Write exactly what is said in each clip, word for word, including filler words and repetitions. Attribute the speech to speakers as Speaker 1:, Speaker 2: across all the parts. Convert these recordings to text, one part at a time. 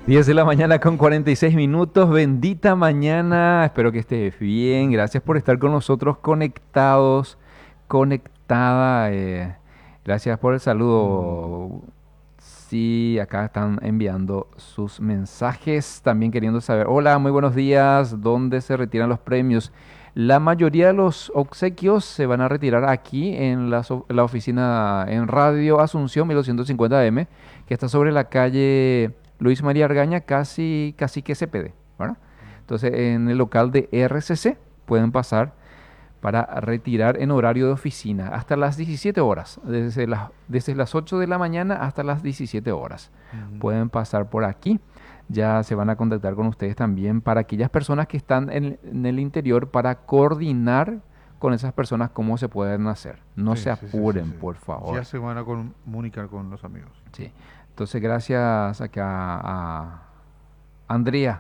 Speaker 1: diez de la mañana con cuarenta y seis minutos. Bendita mañana. Espero que estés bien. Gracias por estar con nosotros conectados, conectada. eh, Gracias por el
Speaker 2: Mm,
Speaker 1: saludo. Sí, acá están enviando sus mensajes, también queriendo saber. Hola, muy buenos días. ¿Dónde se retiran los premios? La mayoría de los obsequios se van a retirar aquí en la, so- la oficina en Radio Asunción mil doscientos cincuenta M, que está sobre la calle Luis María Argaña, casi, casi que se pide, ¿verdad? Entonces, en el local de R C C pueden pasar para retirar en horario de oficina hasta las diecisiete horas, desde las, desde las ocho de la mañana hasta las diecisiete horas.
Speaker 2: ujú.
Speaker 1: Pueden pasar por aquí. Ya se van a contactar con ustedes también para aquellas personas que están en, en el interior para coordinar con esas personas cómo se pueden hacer. No
Speaker 2: Sí,
Speaker 1: se
Speaker 2: sí, sí, sí,
Speaker 1: apuren,
Speaker 2: sí.
Speaker 1: por
Speaker 2: Ya
Speaker 1: favor.
Speaker 2: se van a comunicar con los amigos.
Speaker 1: Sí. Entonces, gracias acá a Andrea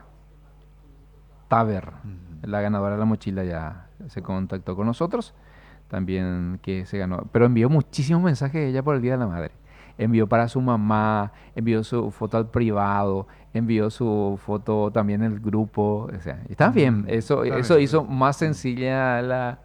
Speaker 1: Taver,
Speaker 2: Ujú.
Speaker 1: la ganadora de la mochila, ya se contactó con nosotros. También que se ganó. Pero envió muchísimos mensajes de ella por el Día de la Madre. Envió para su mamá, envió su foto al privado, envió su foto también en el grupo. O sea, está bien.
Speaker 2: Mm,
Speaker 1: Eso,
Speaker 2: está
Speaker 1: eso
Speaker 2: bien.
Speaker 1: hizo más
Speaker 2: Mm.
Speaker 1: sencilla la,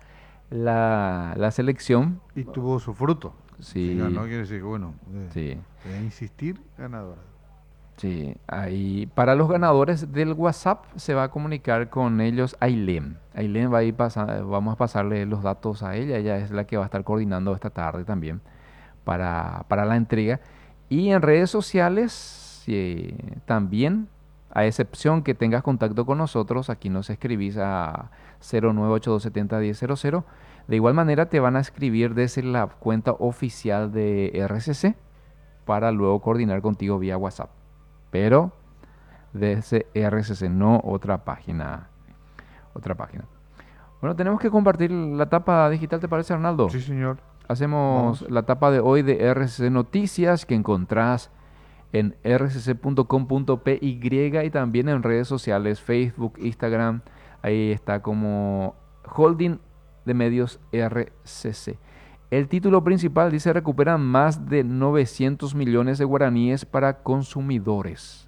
Speaker 1: la, la selección.
Speaker 2: Y tuvo su fruto. Si ganó,
Speaker 1: Sí,
Speaker 2: quiere decir que, bueno, de,
Speaker 1: sí.
Speaker 2: de insistir, ganadora.
Speaker 1: Sí, ahí para los ganadores del WhatsApp se va a comunicar con ellos Ailén. Ailén va a ir pasa- vamos a pasarle los datos a ella, ella es la que va a estar coordinando esta tarde también para, para la entrega. Y en redes sociales sí, también, a excepción que tengas contacto con nosotros, aquí nos escribís a cero nueve ocho dos siete cero uno cero cero. De igual manera te van a escribir desde la cuenta oficial de R C C para luego coordinar contigo vía WhatsApp, pero desde R C C, no otra página, otra página. Bueno, tenemos que compartir la tapa digital, ¿te parece, Arnaldo?
Speaker 2: Sí, señor.
Speaker 1: Hacemos
Speaker 2: Vamos.
Speaker 1: la tapa de hoy de R C C Noticias que encontrás en r c c punto com punto p y y también en redes sociales, Facebook, Instagram. Ahí está como Holding de Medios R C C. El título principal dice recuperan más de novecientos millones de guaraníes para consumidores.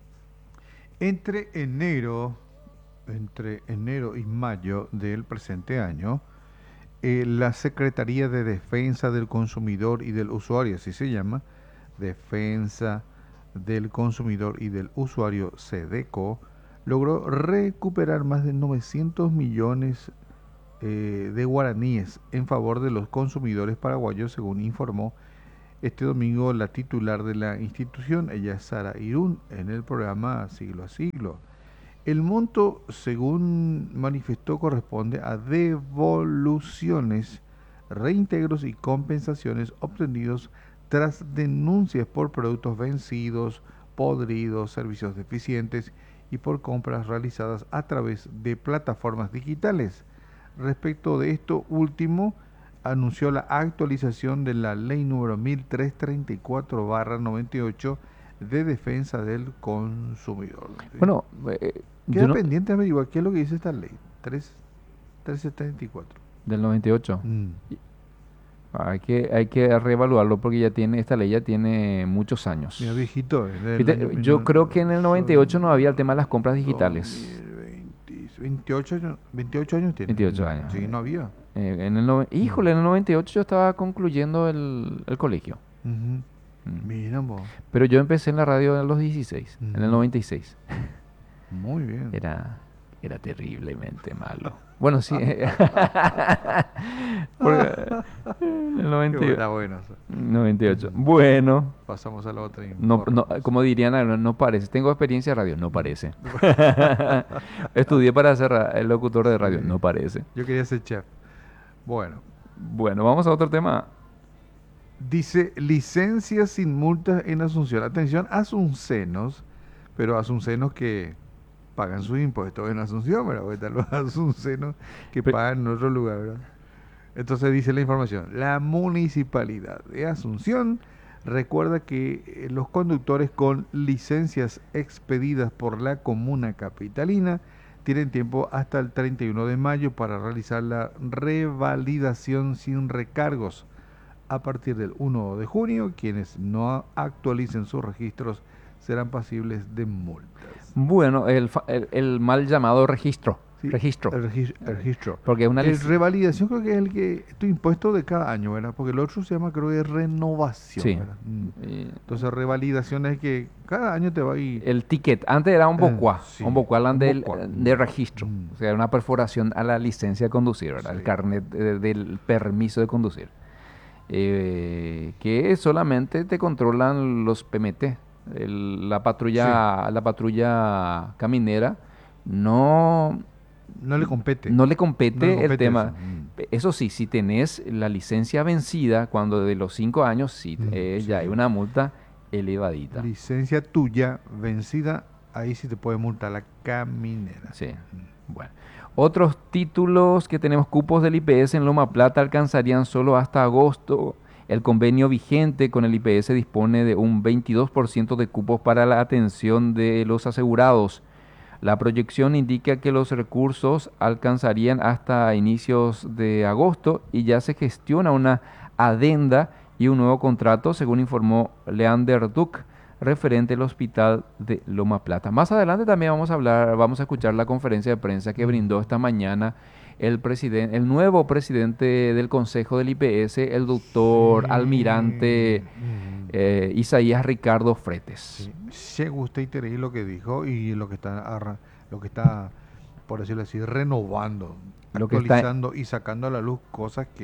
Speaker 2: Entre enero, entre enero y mayo del presente año, eh, la Secretaría de Defensa del Consumidor y del Usuario, así se llama, Defensa del Consumidor y del Usuario, SEDECO, logró recuperar más de novecientos millones eh, de guaraníes en favor de los consumidores paraguayos, según informó este domingo la titular de la institución, ella es Sara Irún, en el programa Siglo a Siglo. El monto, según manifestó, corresponde a devoluciones, reintegros y compensaciones obtenidos tras denuncias por productos vencidos, podridos, servicios deficientes y por compras realizadas a través de plataformas digitales. Respecto de esto último, anunció la actualización de la ley número mil trescientos treinta y cuatro barra noventa y ocho de defensa del consumidor. ¿Sí?
Speaker 1: Bueno, eh, yo
Speaker 2: Queda
Speaker 1: no,
Speaker 2: pendiente averiguar qué es lo que dice esta ley. tres, trescientos setenta y cuatro.
Speaker 1: del noventa y ocho.
Speaker 2: Mm.
Speaker 1: Y Hay que, hay que reevaluarlo porque ya tiene, esta ley ya tiene muchos
Speaker 2: Mira,
Speaker 1: años.
Speaker 2: viejito, es del año
Speaker 1: Fíjate, yo creo que en el noventa y ocho no había el tema de las compras digitales.
Speaker 2: dos mil veinte, veintiocho años, veintiocho años tiene.
Speaker 1: veintiocho
Speaker 2: Mm.
Speaker 1: años.
Speaker 2: Sí, no había.
Speaker 1: Eh, en el nove-
Speaker 2: Mm.
Speaker 1: Híjole, en el noventa y ocho yo estaba concluyendo el, el colegio.
Speaker 2: Ujú.
Speaker 1: Mm.
Speaker 2: Mira vos.
Speaker 1: Pero yo empecé en la radio a los dieciséis, en el
Speaker 2: Ujú.
Speaker 1: noventa y seis.
Speaker 2: Muy bien.
Speaker 1: Era, era terriblemente malo. Bueno, sí. Porque en el
Speaker 2: Qué
Speaker 1: noventa y ocho.
Speaker 2: buena, bueno eso.
Speaker 1: noventa y ocho.
Speaker 2: Mm.
Speaker 1: Bueno,
Speaker 2: Pasamos a la otra
Speaker 1: no, no,
Speaker 2: información.
Speaker 1: como dirían, no, no parece. Tengo experiencia de radio, no parece. Estudié para ser ra- el locutor de radio,
Speaker 2: Sí.
Speaker 1: no parece.
Speaker 2: Yo quería ser chef. Bueno,
Speaker 1: Bueno, vamos a otro tema.
Speaker 2: dice licencia sin multas en Asunción. Atención, asuncenos, pero asuncenos que pagan sus impuestos en Asunción, ¿verdad? Porque están los asuncenos que
Speaker 1: Pe-
Speaker 2: pagan en otro lugar, ¿verdad? Entonces dice la información, la municipalidad de Asunción recuerda que eh, los conductores con licencias expedidas por la comuna capitalina tienen tiempo hasta el treinta y uno de mayo para realizar la revalidación sin recargos. A partir del uno de junio, quienes no actualicen sus registros serán pasibles de multas.
Speaker 1: Bueno, el, fa- el, el mal llamado registro.
Speaker 2: Sí,
Speaker 1: Registro.
Speaker 2: El, regis- el registro.
Speaker 1: Porque una
Speaker 2: El
Speaker 1: lic-
Speaker 2: revalidación creo que es el que tu impuesto de cada año, ¿verdad? Porque el otro se llama creo que renovación,
Speaker 1: Sí.
Speaker 2: ¿verdad? Mm.
Speaker 1: Eh,
Speaker 2: Entonces revalidación es que cada año te va a ir.
Speaker 1: El ticket, antes era un
Speaker 2: Eh,
Speaker 1: bocuá,
Speaker 2: sí,
Speaker 1: un bocuá
Speaker 2: un
Speaker 1: del,
Speaker 2: bocuá.
Speaker 1: de registro,
Speaker 2: Mm.
Speaker 1: o sea, una perforación a la licencia de conducir, ¿verdad? El
Speaker 2: Sí.
Speaker 1: carnet de- del permiso de conducir, eh, que solamente te controlan los P M T, el- la patrulla, la patrulla caminera, no,
Speaker 2: No le compete.
Speaker 1: no le compete,
Speaker 2: No le
Speaker 1: el
Speaker 2: compete
Speaker 1: tema.
Speaker 2: eso. Mm.
Speaker 1: Eso sí, si tenés la licencia vencida, cuando de los cinco años, sí,
Speaker 2: Mm,
Speaker 1: eh,
Speaker 2: sí.
Speaker 1: ya hay una multa elevadita.
Speaker 2: Licencia tuya vencida, ahí sí te puede multar la caminera.
Speaker 1: Sí, bueno. Otros títulos que tenemos, cupos del I P S en Loma Plata alcanzarían solo hasta agosto. El convenio vigente con el I P S dispone de un veintidós por ciento de cupos para la atención de los asegurados. La proyección indica que los recursos alcanzarían hasta inicios de agosto y ya se gestiona una adenda y un nuevo contrato, según informó Leander Duck, referente al hospital de Loma Plata. Más adelante también vamos a hablar, vamos a escuchar la conferencia de prensa que brindó esta mañana el presidente, el nuevo presidente del Consejo del I P S, el doctor
Speaker 2: Sí.
Speaker 1: almirante
Speaker 2: Mm.
Speaker 1: eh, Isaías Ricardo Fretes.
Speaker 2: Sí. Se gusta y te reí lo que dijo y lo que está, arra- lo que está, por decirlo así, renovando,
Speaker 1: Lo que está-
Speaker 2: actualizando y sacando a la luz cosas que,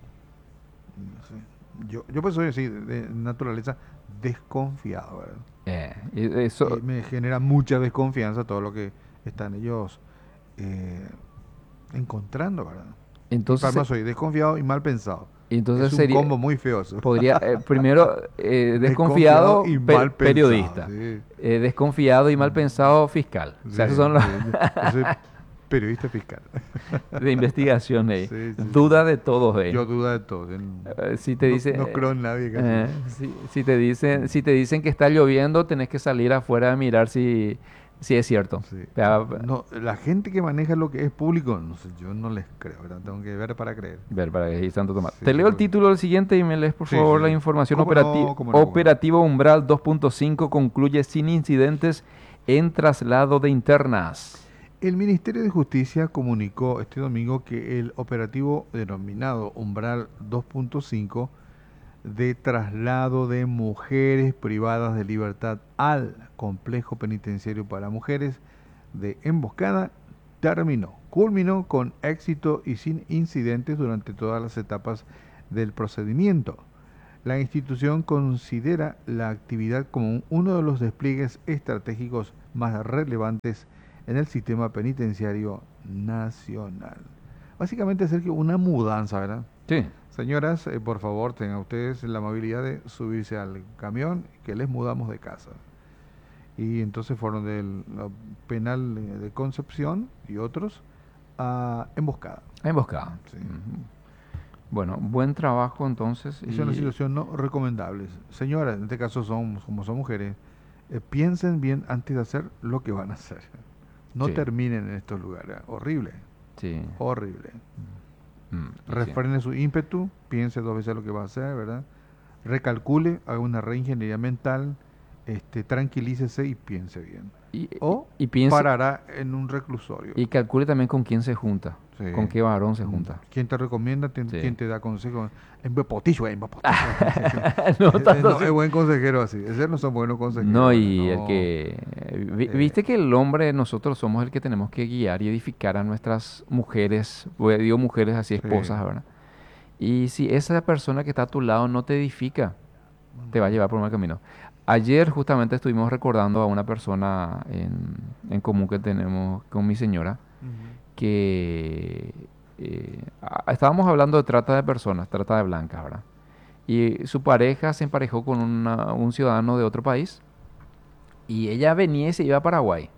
Speaker 2: no sé, yo, yo pues soy así, de, de naturaleza desconfiado, ¿verdad?
Speaker 1: Eh, y eso,
Speaker 2: Y me genera mucha desconfianza todo lo que están ellos eh, encontrando, ¿verdad?
Speaker 1: entonces,
Speaker 2: Entonces, soy desconfiado y mal pensado.
Speaker 1: entonces
Speaker 2: es un
Speaker 1: sería,
Speaker 2: combo muy feo eso.
Speaker 1: podría, eh, primero, eh, desconfiado,
Speaker 2: y
Speaker 1: pe-
Speaker 2: mal pensado,
Speaker 1: periodista,
Speaker 2: sí.
Speaker 1: eh, desconfiado y mal pensado fiscal. O sea,
Speaker 2: Sí,
Speaker 1: esos son los
Speaker 2: sí, yo- yo soy periodista fiscal.
Speaker 1: de investigación ahí.
Speaker 2: Sí, sí,
Speaker 1: Duda
Speaker 2: sí.
Speaker 1: de todos ellos.
Speaker 2: Yo duda de todo. en-
Speaker 1: Eh, si te
Speaker 2: no,
Speaker 1: dice,
Speaker 2: no creo en nadie. casi.
Speaker 1: eh, si, si te dicen, si te dicen que está lloviendo, tenés que salir afuera a mirar si, si es cierto.
Speaker 2: Sí.
Speaker 1: O sea,
Speaker 2: No, la gente que maneja lo que es público, no sé, yo no les creo, ¿verdad? Tengo que ver para creer.
Speaker 1: ver, para que Santo Tomás.
Speaker 2: Sí,
Speaker 1: Te leo el
Speaker 2: porque-
Speaker 1: título del siguiente y me lees por
Speaker 2: Sí,
Speaker 1: favor
Speaker 2: sí,
Speaker 1: la
Speaker 2: sí.
Speaker 1: información.
Speaker 2: ¿Cómo
Speaker 1: Operati-
Speaker 2: no? ¿Cómo no? ¿Cómo no?
Speaker 1: Operativo Umbral dos punto cinco concluye sin incidentes en traslado de internas.
Speaker 2: El Ministerio de Justicia comunicó este domingo que el operativo denominado Umbral dos punto cinco de traslado de mujeres privadas de libertad al complejo penitenciario para mujeres de Emboscada terminó, culminó con éxito y sin incidentes durante todas las etapas del procedimiento. La institución considera la actividad como uno de los despliegues estratégicos más relevantes en el sistema penitenciario nacional. Básicamente, Sergio, una mudanza, ¿verdad?
Speaker 1: Sí.
Speaker 2: Señoras, eh, por favor, tengan ustedes la amabilidad de subirse al camión que les mudamos de casa. Y entonces fueron del no, penal de, de Concepción y otros a Emboscada.
Speaker 1: Emboscada.
Speaker 2: Sí.
Speaker 1: Ujú. Bueno, buen trabajo entonces.
Speaker 2: Es una
Speaker 1: y-
Speaker 2: situación no recomendable. Señoras, en este caso son, como son mujeres, eh, piensen bien antes de hacer lo que van a hacer. No
Speaker 1: Sí.
Speaker 2: terminen en estos lugares. Horrible,
Speaker 1: Sí.
Speaker 2: horrible.
Speaker 1: Mm, y sí.
Speaker 2: Refrene su ímpetu, piense dos veces lo que va a hacer, ¿verdad? Recalcule, haga una reingeniería mental, este, tranquilícese y piense bien.
Speaker 1: Y,
Speaker 2: O
Speaker 1: y piense,
Speaker 2: parará en un reclusorio.
Speaker 1: y calcule también con quién se junta,
Speaker 2: Sí.
Speaker 1: con qué varón se
Speaker 2: Mm.
Speaker 1: junta.
Speaker 2: ¿Quién te recomienda? ¿Quién,
Speaker 1: Sí.
Speaker 2: quién te da consejos? En potillo, en potillo.
Speaker 1: No,
Speaker 2: Eh,
Speaker 1: tanto
Speaker 2: no,
Speaker 1: así.
Speaker 2: es buen consejero así. Ese no son buenos consejeros.
Speaker 1: No, y
Speaker 2: ¿verdad?
Speaker 1: el que... vi-
Speaker 2: Eh.
Speaker 1: Viste que el hombre, nosotros somos el que tenemos que guiar y edificar a nuestras mujeres, pues, digo mujeres así,
Speaker 2: Sí.
Speaker 1: esposas, ¿verdad? Y si esa persona que está a tu lado no te edifica, te va a llevar por un mal camino. Ayer justamente estuvimos recordando a una persona en, en común que tenemos con mi señora,
Speaker 2: Ujú.
Speaker 1: que eh, a- estábamos hablando de trata de personas, trata de blancas, ¿verdad? Y su pareja se emparejó con una- un ciudadano de otro país y ella venía y se iba a Paraguay.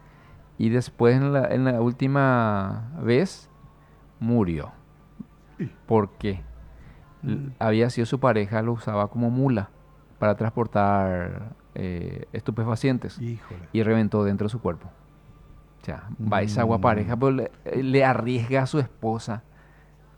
Speaker 1: Y después en la, en la última vez murió.
Speaker 2: Y-
Speaker 1: ¿Por qué? L-
Speaker 2: Mm.
Speaker 1: Había sido su pareja, lo usaba como mula para transportar eh, estupefacientes
Speaker 2: Híjole.
Speaker 1: y reventó dentro de su cuerpo. O sea, va esa
Speaker 2: Mm.
Speaker 1: pareja, pero le, le arriesga a su esposa.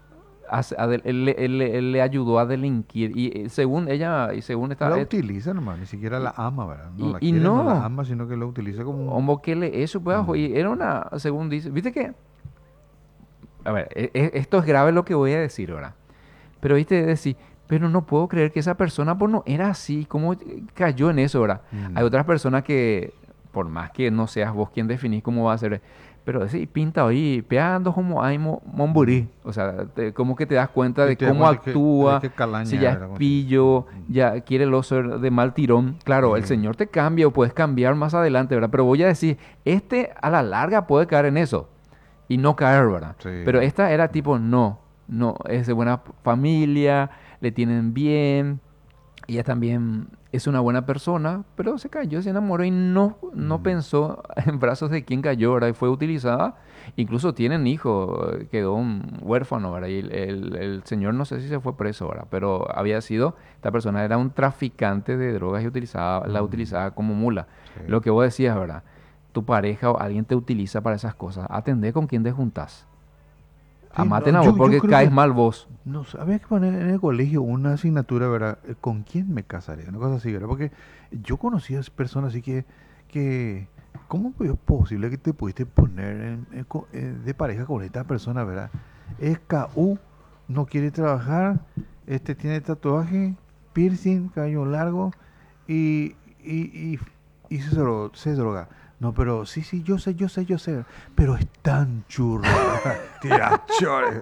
Speaker 1: hace- a del- él, le él le- él le ayudó a delinquir. Y eh, según ella, y según
Speaker 2: La
Speaker 1: esta, eh,
Speaker 2: utiliza nomás, ni siquiera la
Speaker 1: y,
Speaker 2: ama, ¿verdad? No
Speaker 1: y,
Speaker 2: la
Speaker 1: y
Speaker 2: quiere, no la
Speaker 1: no,
Speaker 2: ama, sino que la utiliza como un...
Speaker 1: como que le eso, pues, ajo,
Speaker 2: Mm,
Speaker 1: y era una, según dice, viste que, a ver, e- e- esto es grave lo que voy a decir ahora. Pero viste, decir, pero no puedo creer que esa persona, pues no era así, ¿cómo cayó en eso ahora? Hay
Speaker 2: mm.
Speaker 1: otras personas que, por más que no seas vos quien definís cómo va a ser, pero decís, pinta ahí, peando como hay mo-
Speaker 2: Mm.
Speaker 1: momburí. O sea, te- como que te das cuenta
Speaker 2: Y
Speaker 1: de
Speaker 2: te das
Speaker 1: cómo
Speaker 2: cuenta que, de
Speaker 1: actúa,
Speaker 2: que
Speaker 1: si
Speaker 2: calaña
Speaker 1: ya es
Speaker 2: era, como se dice.
Speaker 1: pillo,
Speaker 2: Mm.
Speaker 1: ya quiere el oso de mal tirón. Claro, el
Speaker 2: Eh,
Speaker 1: Señor te cambia o puedes cambiar más adelante, ¿verdad? Pero voy a decir, este a la larga puede caer en eso y no caer, ¿verdad? Pero
Speaker 2: sí.
Speaker 1: esta era
Speaker 2: Mm.
Speaker 1: tipo, no, no, es de buena familia, le tienen bien, ella también es una buena persona, pero se cayó, se enamoró y no, no
Speaker 2: Mm.
Speaker 1: pensó en brazos de quien cayó, ¿verdad? Y fue utilizada, incluso tienen hijo, eh, quedó un huérfano, ¿verdad? Y el, el- el señor no sé si se fue preso, ¿verdad? Pero había sido, esta persona era un traficante de drogas y utilizaba, la
Speaker 2: Mm.
Speaker 1: utilizaba como mula.
Speaker 2: Sí.
Speaker 1: Lo que vos decías, ¿verdad? Tu pareja o alguien te utiliza para esas cosas. Atendé con quién te juntás.
Speaker 2: Sí, no,
Speaker 1: Amaten a vos
Speaker 2: yo, yo
Speaker 1: porque
Speaker 2: creo
Speaker 1: caes
Speaker 2: que
Speaker 1: mal vos.
Speaker 2: no sé, había que poner en el colegio una asignatura, ¿verdad? Eh, ¿Con quién me casaré? Una cosa así, ¿verdad? Porque yo conocí a personas así que, que ¿cómo es posible que te pudiste poner en- en co- eh, de pareja con esta persona, ¿verdad? Es K U, no quiere trabajar, este tiene tatuaje, piercing, cabello largo y, y, y, y se, dro- se droga. No, pero sí, sí, yo sé, yo sé, yo sé, pero es tan churro, ¿verdad? Tira chores.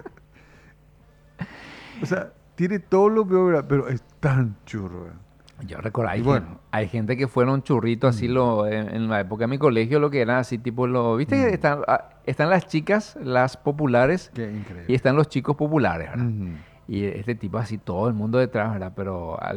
Speaker 2: O sea, tiene todo lo peor, ¿verdad? Pero es tan churro, ¿verdad?
Speaker 1: Yo recuerdo,
Speaker 2: Y
Speaker 1: hay, gen-
Speaker 2: bueno,
Speaker 1: hay gente que fueron churritos así
Speaker 2: mm,
Speaker 1: lo, en, en la época de mi colegio, lo que era así tipo lo... ¿Viste que
Speaker 2: mm,
Speaker 1: están, ah, están las chicas, las populares,
Speaker 2: qué
Speaker 1: y
Speaker 2: increíble.
Speaker 1: están los chicos populares, ¿verdad?
Speaker 2: Ujú.
Speaker 1: Y este tipo así, todo el mundo detrás, ¿verdad? Pero al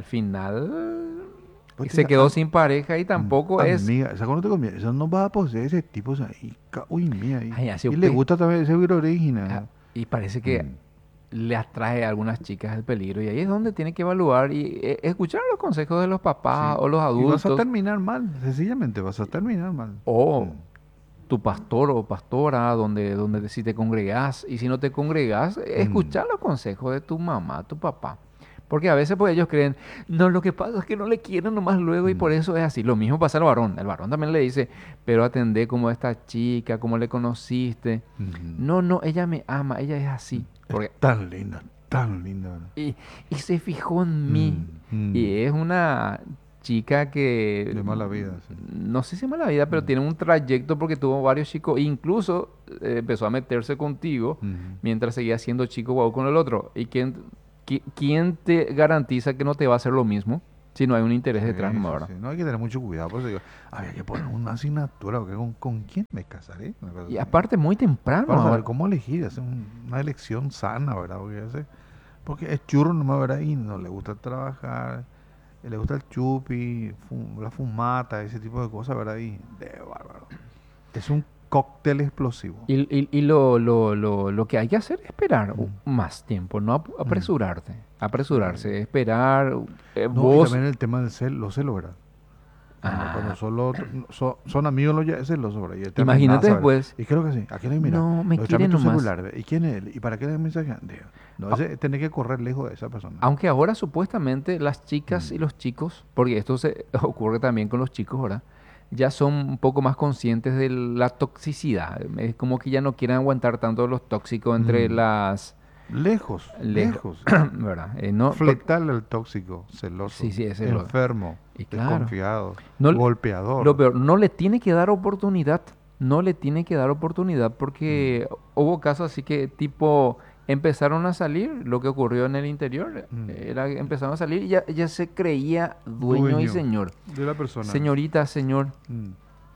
Speaker 1: final
Speaker 2: Pues
Speaker 1: eh,
Speaker 2: te
Speaker 1: se
Speaker 2: diga,
Speaker 1: quedó
Speaker 2: am-
Speaker 1: sin pareja y
Speaker 2: mm,
Speaker 1: tampoco es...
Speaker 2: amiga, esa cuando te conviene, eso no va a poseer ese tipo, o sea, y, ca- uy, mía, y,
Speaker 1: Ay, así,
Speaker 2: y le
Speaker 1: pe-
Speaker 2: gusta también ese virus
Speaker 1: ah,
Speaker 2: original.
Speaker 1: y parece que
Speaker 2: Mm,
Speaker 1: le atrae a algunas chicas el peligro y ahí es donde tiene que evaluar y eh, escuchar los consejos de los papás
Speaker 2: sí,
Speaker 1: o los
Speaker 2: y vas a
Speaker 1: adultos
Speaker 2: terminar mal, sencillamente vas a terminar mal.
Speaker 1: o
Speaker 2: Mm,
Speaker 1: tu pastor o pastora donde, donde te- si te congregas y si no te congregas,
Speaker 2: mm,
Speaker 1: escuchar los consejos de tu mamá, tu papá. Porque a veces pues ellos creen, no, lo que pasa es que no le quieren nomás luego y por
Speaker 2: mm,
Speaker 1: eso es así. Lo mismo pasa al varón. El varón también le dice, pero atendé como esta chica, cómo le conociste.
Speaker 2: ujú.
Speaker 1: No, no, ella me ama, ella es así.
Speaker 2: Es
Speaker 1: Porque
Speaker 2: tan linda, tan linda, ¿verdad?
Speaker 1: Y, y se fijó en mí.
Speaker 2: Mm, mm,
Speaker 1: Y es una chica que,
Speaker 2: de mala vida, sí.
Speaker 1: mm, no sé si mala vida, pero
Speaker 2: Mm,
Speaker 1: tiene un trayecto porque tuvo varios chicos. Incluso eh, empezó a meterse contigo
Speaker 2: ujú.
Speaker 1: mientras seguía siendo chico guau con el otro. ¿Y quién, qui- quién te garantiza que no te va a hacer lo mismo si no hay un interés
Speaker 2: Sí,
Speaker 1: detrás, no,
Speaker 2: sí,
Speaker 1: ¿verdad?
Speaker 2: sí. No hay que tener mucho cuidado. Por eso digo, había que poner una asignatura. Porque ¿con, con quién me casaré? Una cosa
Speaker 1: Y
Speaker 2: así.
Speaker 1: aparte, muy temprano
Speaker 2: Para saber
Speaker 1: ahora.
Speaker 2: cómo elegir, hacer un- una elección sana, ¿verdad? Porque, ese- porque es churro nomás, ¿verdad? Y no le gusta trabajar, y le gusta el chupi, fu- la fumata, ese tipo de cosas, ¿verdad? Y de bárbaro. Es un cóctel explosivo.
Speaker 1: Y, y- y lo, lo, lo, lo que hay que hacer es esperar u-
Speaker 2: Mm,
Speaker 1: más tiempo, no ap-
Speaker 2: mm,
Speaker 1: apresurarte.
Speaker 2: sí.
Speaker 1: Apresurarse, esperar. eh,
Speaker 2: No, y
Speaker 1: vos
Speaker 2: también el tema del cel, los celos, ¿verdad? Cuando, cuando
Speaker 1: Ah,
Speaker 2: solo so- son amigos los ya es celoso, ¿verdad? Y él te
Speaker 1: imagínate
Speaker 2: amenaza, ¿verdad?
Speaker 1: después.
Speaker 2: Y creo que sí. ¿A quién le mira?
Speaker 1: No, me
Speaker 2: No, échame
Speaker 1: quiere
Speaker 2: tu
Speaker 1: nomás.
Speaker 2: celular, ¿verdad? ¿Y quién es él? ¿Y para qué le mensaje? No,
Speaker 1: A-
Speaker 2: ese tenés que correr lejos de esa persona.
Speaker 1: Aunque ahora supuestamente las chicas y
Speaker 2: Mm,
Speaker 1: los chicos, porque esto se ocurre también con los chicos ahora, ya son un poco más conscientes de la toxicidad. Es como que ya no quieren aguantar tanto los tóxicos entre
Speaker 2: mm.
Speaker 1: las...
Speaker 2: Lejos,
Speaker 1: Lejos,
Speaker 2: lejos.
Speaker 1: ¿verdad? Eh, no, por-
Speaker 2: Fletal al tóxico,
Speaker 1: sí,
Speaker 2: celoso,
Speaker 1: sí, ese es lo...
Speaker 2: enfermo,
Speaker 1: Y claro.
Speaker 2: desconfiado,
Speaker 1: No, lo
Speaker 2: golpeador.
Speaker 1: peor, no le tiene que dar oportunidad. No le tiene que dar oportunidad
Speaker 2: Mm,
Speaker 1: porque hubo casos así que tipo empezaron a salir, lo que ocurrió en el interior,
Speaker 2: mm.
Speaker 1: era que empezaron a salir y ya, ya se creía dueño y
Speaker 2: Dueño
Speaker 1: señor.
Speaker 2: de la persona.
Speaker 1: Señorita, señor,
Speaker 2: Mm.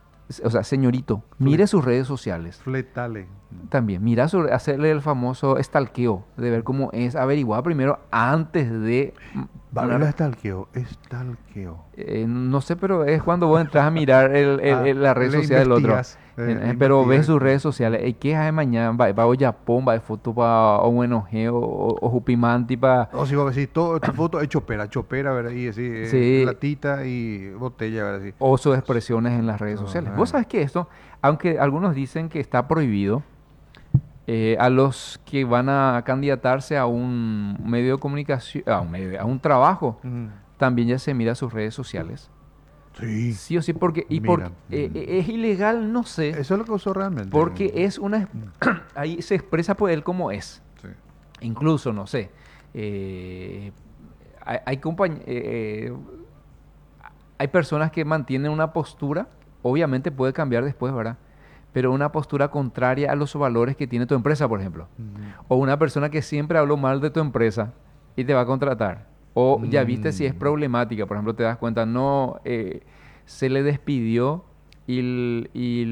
Speaker 1: o sea, señorito,
Speaker 2: Fle-
Speaker 1: mire sus redes sociales.
Speaker 2: Fletale. Mm.
Speaker 1: También, mira, sobre, hacerle el famoso stalkeo, de ver cómo es, averiguar primero antes de... mm,
Speaker 2: Vale,
Speaker 1: una
Speaker 2: no
Speaker 1: re-
Speaker 2: estalqueo, estalqueo.
Speaker 1: eh, no sé, pero es cuando vos entras a mirar el, el-
Speaker 2: Ah,
Speaker 1: el- la red
Speaker 2: le
Speaker 1: social del otro.
Speaker 2: investigas, eh,
Speaker 1: En-
Speaker 2: le
Speaker 1: eh, pero ves
Speaker 2: investigas.
Speaker 1: sus redes sociales. ¿Y qué hay mañana? Va, va a Japón, va de foto para o bueno, o, o Jupimanti para...
Speaker 2: O si vos decís, todo esta foto es chopera, chopera, ¿verdad? Y así, eh,
Speaker 1: Sí,
Speaker 2: latita y botella, ¿verdad? Así.
Speaker 1: o sus expresiones en las redes sociales. Vos
Speaker 2: Ajá.
Speaker 1: sabes que esto, aunque algunos dicen que está prohibido, Eh, a los que van a candidatarse a un medio de comunicación, a un, medio- a un trabajo,
Speaker 2: Mm.
Speaker 1: también ya se mira sus redes sociales.
Speaker 2: Sí,
Speaker 1: Sí o sí, porque, y porque
Speaker 2: mira.
Speaker 1: eh,
Speaker 2: Mm.
Speaker 1: eh, es ilegal, no sé,
Speaker 2: Eso es lo que usó realmente.
Speaker 1: porque es una,
Speaker 2: Mm.
Speaker 1: ahí se expresa por él como es.
Speaker 2: Sí.
Speaker 1: Incluso, no sé, eh, hay, hay compañ- eh, eh, hay personas que mantienen una postura, obviamente puede cambiar después, ¿verdad? Pero una postura contraria a los valores que tiene tu empresa, por ejemplo.
Speaker 2: Mm.
Speaker 1: O una persona que siempre habló mal de tu empresa y te va a contratar. O ya viste si es
Speaker 2: Mm.
Speaker 1: problemática, por ejemplo, te das cuenta, no, eh, se le despidió y, l-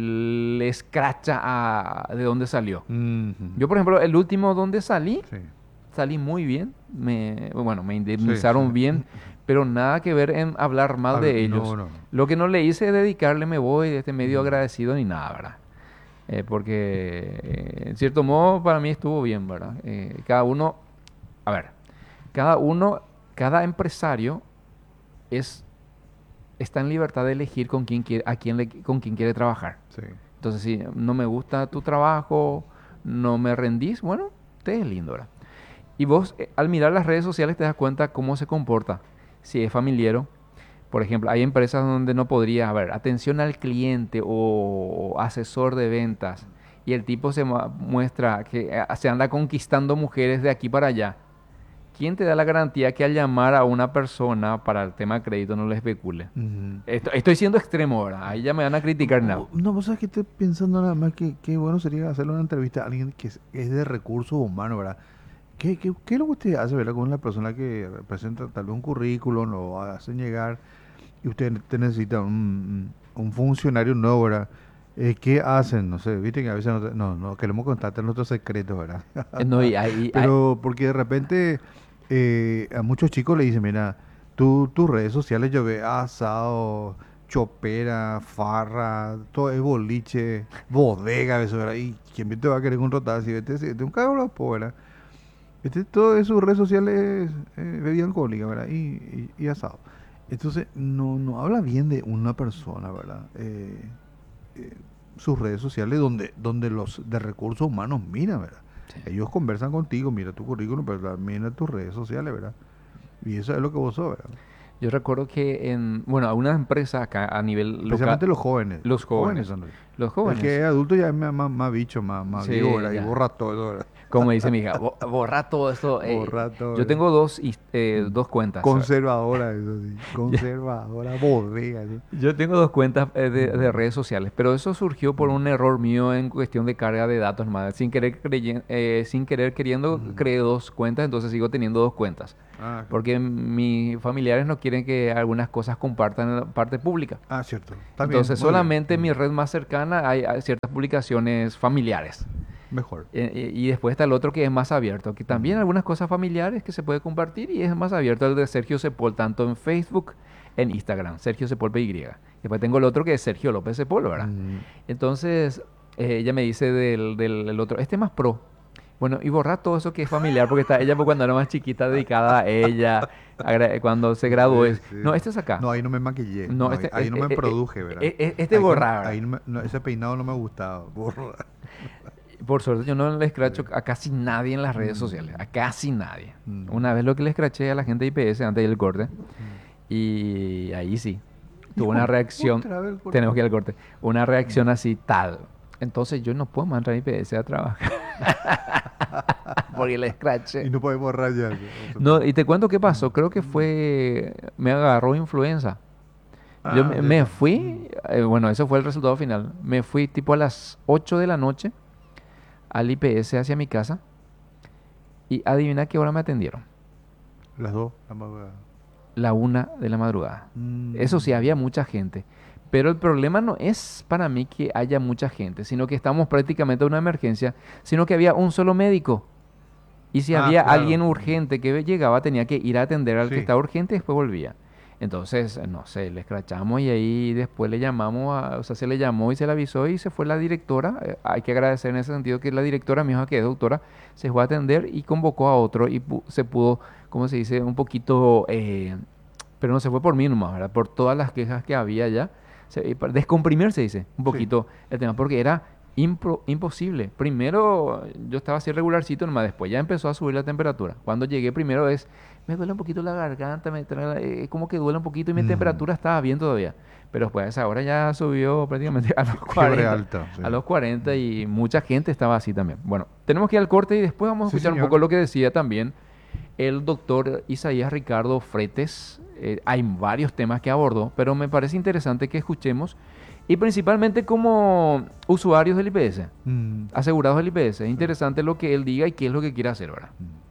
Speaker 1: y le escracha a de dónde salió.
Speaker 2: Mhm.
Speaker 1: Yo, por ejemplo, el último donde salí,
Speaker 2: Sí,
Speaker 1: salí muy bien, me, bueno, me
Speaker 2: sí, sí.
Speaker 1: indemnizaron bien, pero nada que ver en hablar mal
Speaker 2: Habla-
Speaker 1: de
Speaker 2: No,
Speaker 1: ellos.
Speaker 2: no, no.
Speaker 1: Lo que no le hice es dedicarle, me voy de este medio
Speaker 2: Mm.
Speaker 1: agradecido ni nada, ¿verdad? Eh, porque, eh, en cierto modo, para mí estuvo bien, ¿verdad? Eh, cada uno, a ver, cada uno, cada empresario es, está en libertad de elegir con quién quiere, a quién le- con quién quiere trabajar.
Speaker 2: Sí.
Speaker 1: Entonces, si no me gusta tu trabajo, no me rendís, bueno, te es lindo, ¿verdad? Y vos, eh, al mirar las redes sociales, te das cuenta cómo se comporta. Si es familiar, por ejemplo, hay empresas donde no podría haber atención al cliente o asesor de ventas y el tipo se mu- muestra que eh, se anda conquistando mujeres de aquí para allá. ¿Quién te da la garantía que al llamar a una persona para el tema de crédito no le especule?
Speaker 2: Ujú.
Speaker 1: Esto- estoy siendo extremo ahora, ahí ya me van a criticar,
Speaker 2: Vo-
Speaker 1: no.
Speaker 2: No, vos sabés que estoy pensando nada más que qué bueno sería hacerle una entrevista a alguien que es, es de recursos humanos, ¿verdad? ¿Qué, qué, qué es lo que usted hace, ¿verdad? Con una persona que presenta tal vez un currículum o hacen llegar y usted te necesita un, un funcionario nuevo, ¿verdad? Eh, ¿qué hacen? No sé, viste que a veces no, te- no, no queremos contarte nuestros secretos, ¿verdad?
Speaker 1: Eh, No, y ahí, ahí-
Speaker 2: Pero porque de repente eh, a muchos chicos le dicen, mira, tú, tus redes sociales yo veo asado, chopera, farra, todo es boliche, bodega, eso, ¿verdad? Y quién te va a querer contratar si vete, si vete un cabrón, pues, ¿verdad? Este, todo en sus redes sociales eh, bebida alcohólica, ¿verdad? Y, y, y asado. Entonces, no, no habla bien de una persona, ¿verdad? Eh, eh, sus redes sociales donde, donde los de recursos humanos miran, ¿verdad?
Speaker 1: sí.
Speaker 2: Ellos conversan contigo, mira tu currículum, pero también mira tus redes sociales, ¿verdad? Y eso es lo que vos sos, ¿verdad?
Speaker 1: Yo recuerdo que en, bueno, algunas empresas acá a nivel local,
Speaker 2: Especialmente los jóvenes.
Speaker 1: los
Speaker 2: Jóvenes
Speaker 1: jóvenes,
Speaker 2: son los.
Speaker 1: los
Speaker 2: El que
Speaker 1: jóvenes,
Speaker 2: es adulto ya es más, más, más bicho, más, más vivo,
Speaker 1: sí,
Speaker 2: ¿verdad? Y
Speaker 1: ya.
Speaker 2: borra todo, ¿verdad?
Speaker 1: Como dice mi hija, "Bo- borra todo esto. eh,
Speaker 2: Borra todo,
Speaker 1: yo
Speaker 2: ¿verdad?
Speaker 1: tengo dos, his- eh,
Speaker 2: Mm.
Speaker 1: dos cuentas.
Speaker 2: Conservadora, eso sí. Conservadora, bodega, ¿sí?
Speaker 1: Yo tengo dos cuentas eh, de, de
Speaker 2: Mm,
Speaker 1: redes sociales, pero eso surgió por
Speaker 2: mm,
Speaker 1: un error mío en cuestión de carga de datos, más. Sin querer, creyen- eh, sin querer queriendo,
Speaker 2: mm.
Speaker 1: creé dos cuentas, entonces sigo teniendo dos cuentas.
Speaker 2: Ah, ok.
Speaker 1: Porque mis familiares no quieren que algunas cosas compartan en la parte pública.
Speaker 2: Ah, cierto. Está bien,
Speaker 1: Entonces,
Speaker 2: muy bien.
Speaker 1: solamente en mi
Speaker 2: Mm.
Speaker 1: red más cercana hay, hay ciertas publicaciones familiares.
Speaker 2: Mejor.
Speaker 1: Eh, eh, y después está el otro que es más abierto, que también
Speaker 2: Mm,
Speaker 1: algunas cosas familiares que se puede compartir y es más abierto el de Sergio Sepol, tanto en Facebook, en Instagram, Sergio Sepol P Y. Después tengo el otro que es Sergio López Sepol, ¿verdad?
Speaker 2: mm.
Speaker 1: Entonces, eh, ella me dice del, del, del otro, este es más pro. Bueno, y borrar todo eso que es familiar, porque está ella pues, cuando era más chiquita dedicada a ella, agra- cuando se graduó.
Speaker 2: Sí,
Speaker 1: es-
Speaker 2: sí.
Speaker 1: No, este es acá.
Speaker 2: No, ahí no me maquillé.
Speaker 1: No,
Speaker 2: No, ahí,
Speaker 1: este,
Speaker 2: ahí
Speaker 1: es-
Speaker 2: no
Speaker 1: eh,
Speaker 2: me
Speaker 1: eh,
Speaker 2: produje,
Speaker 1: eh,
Speaker 2: ¿verdad?
Speaker 1: eh, eh, este
Speaker 2: Ahí, con-
Speaker 1: borrar,
Speaker 2: ahí
Speaker 1: ¿verdad?
Speaker 2: no me- no, ese peinado no me gustaba. Borra.
Speaker 1: Por suerte yo no le escracho
Speaker 2: Sí.
Speaker 1: a casi nadie en las redes sociales,
Speaker 2: Mm,
Speaker 1: a casi nadie.
Speaker 2: mm,
Speaker 1: Una vez lo que le escraché a la gente de I P S antes del corte,
Speaker 2: mm.
Speaker 1: y ahí sí, tuvo una
Speaker 2: Hijo,
Speaker 1: reacción,
Speaker 2: otra vez el corte.
Speaker 1: tenemos que ir al corte, una
Speaker 2: Mm.
Speaker 1: reacción así tal. Entonces yo no puedo mandar a I P S a trabajar porque le
Speaker 2: Y
Speaker 1: escraché.
Speaker 2: no podemos rayar. No se
Speaker 1: No,
Speaker 2: puede.
Speaker 1: y te cuento qué pasó, creo que
Speaker 2: Mm.
Speaker 1: fue, me agarró influenza. Yo
Speaker 2: Ah,
Speaker 1: me,
Speaker 2: ya
Speaker 1: me
Speaker 2: está. Mm.
Speaker 1: fui, eh, bueno, eso fue el resultado final. Me fui tipo a las ocho de la noche al I P S hacia mi casa y adivina qué hora me atendieron.
Speaker 2: Las dos, la madrugada.
Speaker 1: La una de la madrugada. Eso sí,
Speaker 2: Mm.
Speaker 1: había mucha gente. Pero el problema no es para mí que haya mucha gente, sino que estamos prácticamente en una emergencia, sino que había un solo médico. Y si
Speaker 2: Ah,
Speaker 1: había
Speaker 2: claro.
Speaker 1: alguien
Speaker 2: Mm.
Speaker 1: urgente que llegaba, tenía que ir a atender al que
Speaker 2: Sí.
Speaker 1: estaba urgente y después volvía. Entonces, eh, no sé, le escrachamos y ahí después le llamamos, a- o sea, se le llamó y se le avisó y se fue la directora. Eh, hay que agradecer en ese sentido que la directora, mi hija que es doctora, se fue a atender y convocó a otro y pu- se pudo, ¿cómo se dice? Un poquito, eh, pero no se fue por mí nomás, ¿verdad? Por todas las quejas que había ya. Se, y para descomprimir se dice un
Speaker 2: Sí.
Speaker 1: poquito el tema, porque era Impro- imposible. Primero yo estaba así regularcito nomás, después ya empezó a subir la temperatura. Cuando llegué primero es, me duele un poquito la garganta, me trae la- eh, como que duele un poquito y mi
Speaker 2: Mm,
Speaker 1: temperatura estaba bien todavía. Pero después a esa hora ya subió prácticamente a los
Speaker 2: fiebre
Speaker 1: cuarenta,
Speaker 2: alta, sí.
Speaker 1: a los cuarenta
Speaker 2: Mm.
Speaker 1: y mucha gente estaba así también. Bueno, tenemos que ir al corte y después vamos a
Speaker 2: Sí,
Speaker 1: escuchar un
Speaker 2: señor.
Speaker 1: poco lo que decía también el doctor Isaías Ricardo Fretes. Eh, hay varios temas que abordó, pero me parece interesante que escuchemos y principalmente como usuarios del I P S,
Speaker 2: Mm,
Speaker 1: asegurados del I P S. Es
Speaker 2: sí.
Speaker 1: interesante lo que él diga y qué es lo que quiere hacer, ¿verdad?
Speaker 2: Mm.